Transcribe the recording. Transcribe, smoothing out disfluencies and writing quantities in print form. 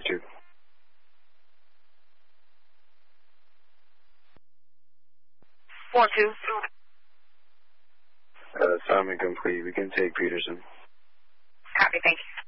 2. One, two. Assignment complete. We can take Peterson. Copy, thank you.